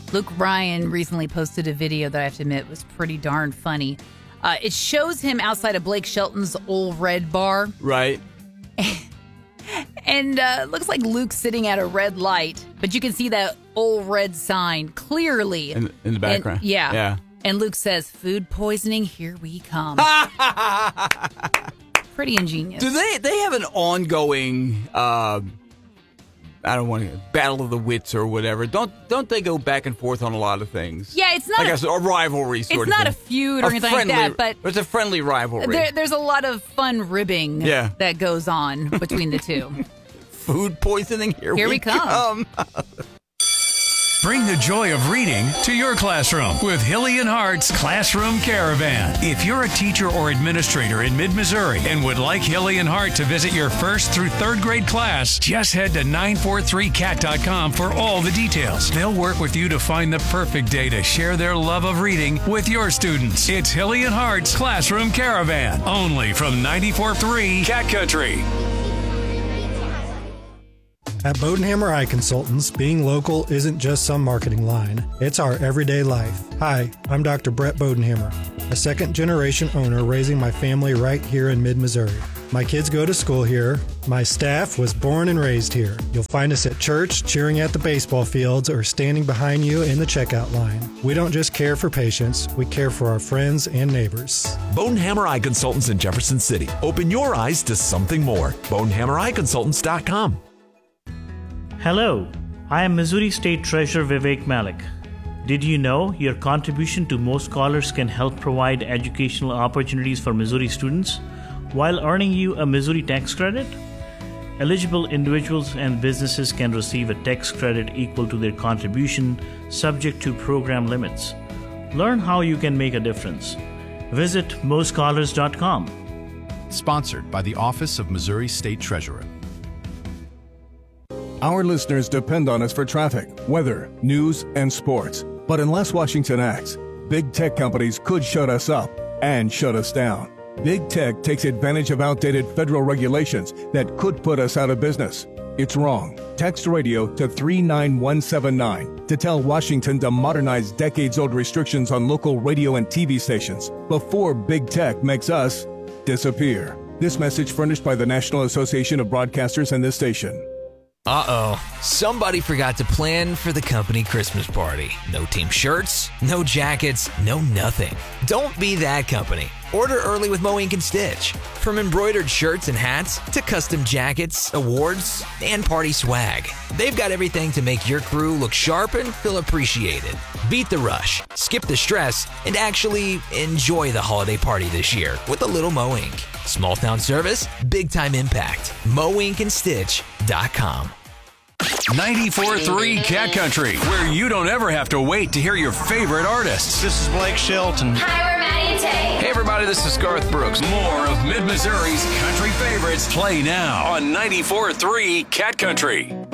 Luke Bryan recently posted a video that I have to admit was pretty darn funny. It shows him outside of Blake Shelton's Old Red Bar. Right. And looks like Luke's sitting at a red light, but you can see that Old Red sign clearly. In the background. And, yeah. And Luke says, "Food poisoning, here we come." Pretty ingenious. Do they have an ongoing, I don't want to, battle of the wits or whatever? Don't they go back and forth on a lot of things? Yeah, it's not a rivalry sort of thing. It's not a feud or anything like that, but it's a friendly rivalry. There's a lot of fun ribbing that goes on between the two. Food poisoning, here we come. Bring the joy of reading to your classroom with Hilly and Hart's Classroom Caravan. If you're a teacher or administrator in mid-Missouri and would like Hilly and Hart to visit your 1st through 3rd grade class, just head to 943cat.com for all the details. They'll work with you to find the perfect day to share their love of reading with your students. It's Hilly and Hart's Classroom Caravan, only from 94.3 Cat Country. At Bodenhammer Eye Consultants, being local isn't just some marketing line. It's our everyday life. Hi, I'm Dr. Brett Bodenhammer, a second-generation owner raising my family right here in mid-Missouri. My kids go to school here. My staff was born and raised here. You'll find us at church, cheering at the baseball fields, or standing behind you in the checkout line. We don't just care for patients, we care for our friends and neighbors. Bodenhammer Eye Consultants in Jefferson City. Open your eyes to something more. BodenhammerEyeConsultants.com. Hello, I am Missouri State Treasurer Vivek Malik. Did you know your contribution to Mo Scholars can help provide educational opportunities for Missouri students while earning you a Missouri tax credit? Eligible individuals and businesses can receive a tax credit equal to their contribution, subject to program limits. Learn how you can make a difference. Visit moscholars.com. Sponsored by the Office of Missouri State Treasurer. Our listeners depend on us for traffic, weather, news, and sports. But unless Washington acts, big tech companies could shut us up and shut us down. Big tech takes advantage of outdated federal regulations that could put us out of business. It's wrong. Text radio to 39179 to tell Washington to modernize decades-old restrictions on local radio and TV stations before big tech makes us disappear. This message furnished by the National Association of Broadcasters and this station. Uh-oh. Somebody forgot to plan for the company Christmas party. No team shirts, no jackets, no nothing. Don't be that company. Order early with Mo Ink and Stitch. From embroidered shirts and hats to custom jackets, awards, and party swag. They've got everything to make your crew look sharp and feel appreciated. Beat the rush, skip the stress, and actually enjoy the holiday party this year with a little Mo Ink. Small town service, big time impact. MoInkandStitch.com. 94.3 Cat Country, where you don't ever have to wait to hear your favorite artists. This is Blake Shelton. Hi, we're Maddie and Tay. Hey everybody, this is Garth Brooks. More of Mid-Missouri's country favorites play now on 94.3 Cat Country.